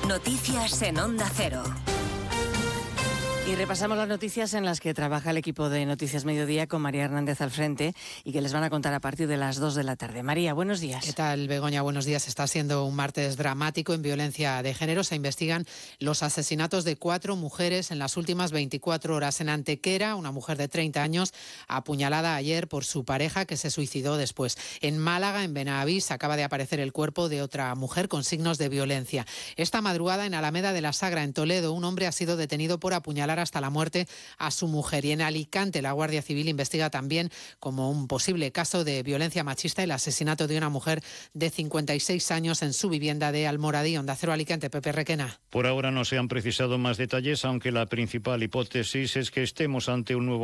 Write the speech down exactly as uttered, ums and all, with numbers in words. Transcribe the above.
Noticias en Onda Cero. Y repasamos las noticias en las que trabaja el equipo de Noticias Mediodía con María Hernández al frente y que les van a contar a partir de las dos de la tarde. María, buenos días. ¿Qué tal, Begoña? Buenos días. Está siendo un martes dramático en violencia de género. Se investigan los asesinatos de cuatro mujeres en las últimas veinticuatro horas. En Antequera, una mujer de treinta años apuñalada ayer por su pareja que se suicidó después. En Málaga, en Benavís, acaba de aparecer el cuerpo de otra mujer con signos de violencia. Esta madrugada, en Alameda de la Sagra, en Toledo, un hombre ha sido detenido por apuñalar hasta la muerte a su mujer. Y en Alicante, la Guardia Civil investiga también como un posible caso de violencia machista el asesinato de una mujer de cincuenta y seis años en su vivienda de Almoradí. Onda Cero Alicante, Pepe Requena. Por ahora no se han precisado más detalles, aunque la principal hipótesis es que estemos ante un nuevo